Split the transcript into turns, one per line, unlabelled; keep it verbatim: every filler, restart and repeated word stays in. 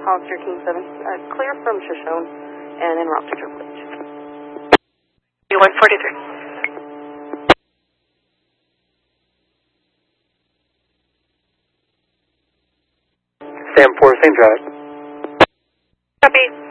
Hollister King seven, uh, clear from Shoshone and en route to Triple H.
one forty-three.
Sam four, same drive.
Copy.